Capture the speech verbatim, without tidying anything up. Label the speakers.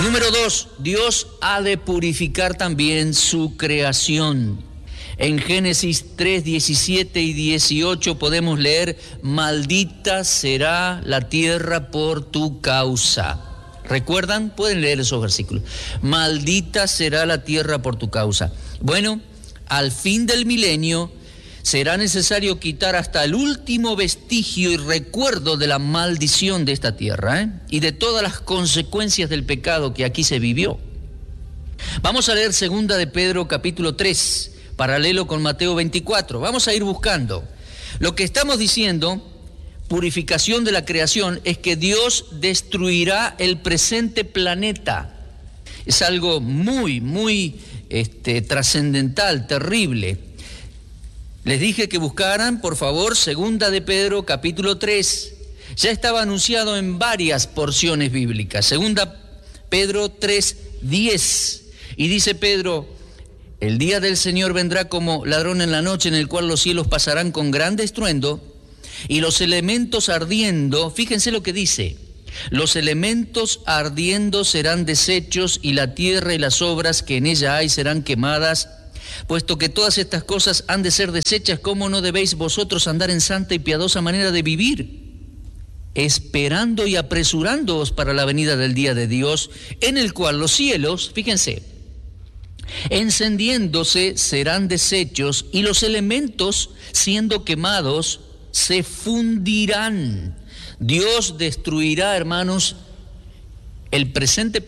Speaker 1: Número dos, Dios ha de purificar también su creación. En Génesis tres, diecisiete y dieciocho podemos leer: maldita será la tierra por tu causa. ¿Recuerdan? Pueden leer esos versículos. Maldita será la tierra por tu causa. Bueno, al fin del milenio será necesario quitar hasta el último vestigio y recuerdo de la maldición de esta tierra, ¿eh? y de todas las consecuencias del pecado que aquí se vivió. Vamos a leer segunda de Pedro capítulo tres, paralelo con Mateo veinticuatro. Vamos a ir buscando. Lo que estamos diciendo, purificación de la creación, es que Dios destruirá el presente planeta. Es algo muy, muy este, trascendental, terrible. Les dije que buscaran, por favor, segunda de Pedro, capítulo tres. Ya estaba anunciado en varias porciones bíblicas. Segunda Pedro tres, diez. Y dice Pedro: el día del Señor vendrá como ladrón en la noche, en el cual los cielos pasarán con grande estruendo, y los elementos ardiendo, fíjense lo que dice, los elementos ardiendo serán deshechos, y la tierra y las obras que en ella hay serán quemadas. Puesto que todas estas cosas han de ser deshechas, ¿cómo no debéis vosotros andar en santa y piadosa manera de vivir? Esperando y apresurándoos para la venida del día de Dios, en el cual los cielos, fíjense, encendiéndose serán deshechos, y los elementos, siendo quemados, se fundirán. Dios destruirá, hermanos, el presente